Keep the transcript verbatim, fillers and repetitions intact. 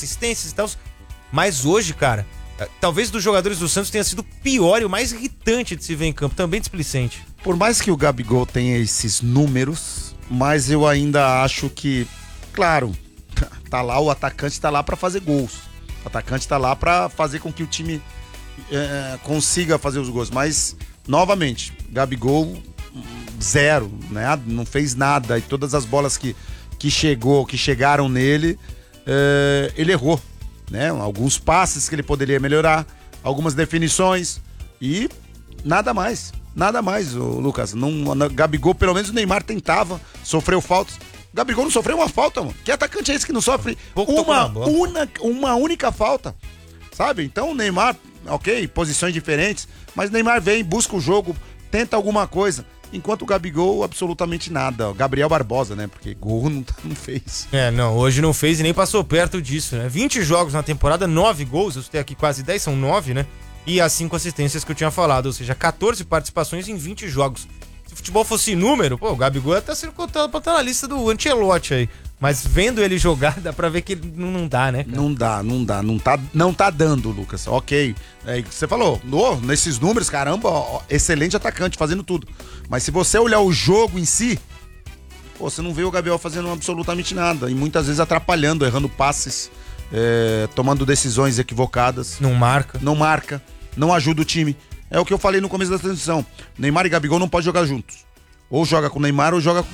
assistências e tal. Mas hoje, cara, talvez dos jogadores do Santos tenha sido o pior e o mais irritante de se ver em campo, também displicente. Por mais que o Gabigol tenha esses números, mas eu ainda acho que, claro, tá lá, o atacante tá lá pra fazer gols. O atacante tá lá pra fazer com que o time é, consiga fazer os gols. Mas, novamente, Gabigol, zero, né? Não fez nada. E todas as bolas que, que chegou, que chegaram nele, é, ele errou. Né? Alguns passes que ele poderia melhorar, algumas definições e nada mais, nada mais, ô, Lucas. Não, no Gabigol, pelo menos o Neymar tentava, sofreu faltas. O Gabigol não sofreu uma falta, mano. Que atacante é esse que não sofre uma, una, uma única falta, sabe? Então o Neymar, ok, posições diferentes, mas o Neymar vem, busca o jogo, tenta alguma coisa. Enquanto o Gabigol, absolutamente nada. O Gabriel Barbosa, né? Porque gol não, não fez. É, não, hoje não fez e nem passou perto disso, né? vinte jogos na temporada, nove gols, eu tenho aqui quase dez, são nove, né? E as cinco assistências que eu tinha falado, ou seja, catorze participações em vinte jogos. Se o futebol fosse número, pô, o Gabigol até sendo contado pra estar na lista do Ancelotti aí. Mas vendo ele jogar, dá pra ver que ele não, não dá, né, cara? Não dá, não dá, não tá, não tá dando, Lucas. Ok. É, você falou, oh, nesses números, caramba, ó, excelente atacante, fazendo tudo. Mas se você olhar o jogo em si, pô, você não vê o Gabriel fazendo absolutamente nada. E muitas vezes atrapalhando, errando passes, é, tomando decisões equivocadas. Não marca. Não marca, não ajuda o time. É o que eu falei no começo da transmissão. Neymar e Gabigol não podem jogar juntos. Ou joga com o Neymar ou joga com